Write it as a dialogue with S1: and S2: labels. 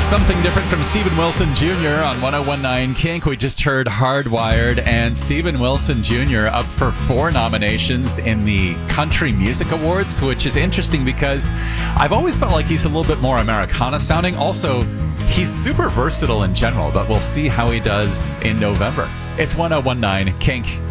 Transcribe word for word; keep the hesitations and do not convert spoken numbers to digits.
S1: Something different from Steven Wilson Junior on one oh one nine Kink. We just heard Hardwired, and Steven Wilson Junior up for four nominations in the Country Music Awards, which is interesting because I've always felt like he's a little bit more Americana sounding. Also, he's super versatile in general, but we'll see how he does in November. It's one oh one nine Kink.